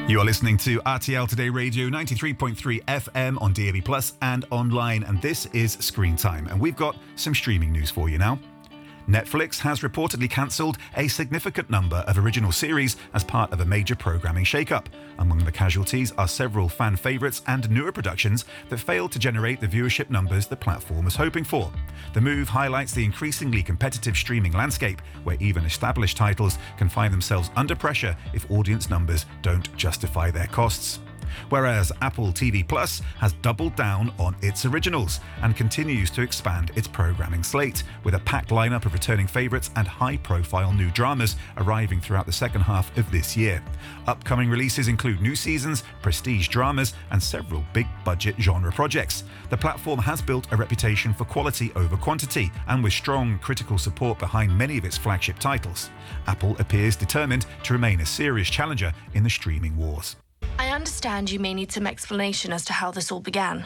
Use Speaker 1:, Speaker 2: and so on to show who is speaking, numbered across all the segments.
Speaker 1: You are listening to RTL Today Radio 93.3 FM on DAB Plus and online, and this is Screen Time. And we've got some streaming news for you now. Netflix has reportedly cancelled a significant number of original series as part of a major programming shakeup. Among the casualties are several fan favourites and newer productions that failed to generate the viewership numbers the platform was hoping for. The move highlights the increasingly competitive streaming landscape, where even established titles can find themselves under pressure if audience numbers don't justify their costs. Whereas Apple TV Plus has doubled down on its originals and continues to expand its programming slate, with a packed lineup of returning favourites and high-profile new dramas arriving throughout the second half of this year. Upcoming releases include new seasons, prestige dramas, and several big-budget genre projects. The platform has built a reputation for quality over quantity, and with strong critical support behind many of its flagship titles, Apple appears determined to remain a serious challenger in the streaming wars.
Speaker 2: I understand you may need some explanation as to how this all began.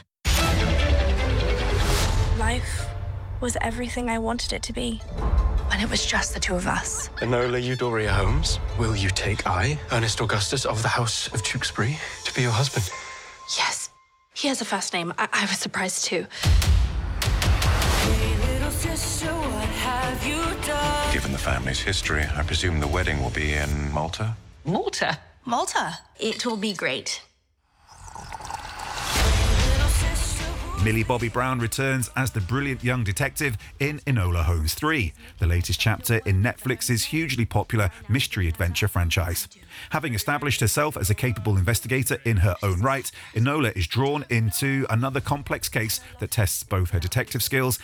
Speaker 2: Life was everything I wanted it to be when it was just the two of us.
Speaker 3: Enola Euphoria Holmes, will you take I, Ernest Augustus of the House of Tewkesbury, to be your husband?
Speaker 2: Yes. He has a first name. I was surprised too.
Speaker 4: Hey, little sister, what have you done?
Speaker 5: Given the family's history, I presume the wedding will be in Malta?
Speaker 6: Malta?
Speaker 2: Malta. It will be great.
Speaker 1: Millie Bobby Brown returns as the brilliant young detective in Enola Holmes 3, the latest chapter in Netflix's hugely popular mystery adventure franchise. Having established herself as a capable investigator in her own right, Enola is drawn into another complex case that tests both her detective skills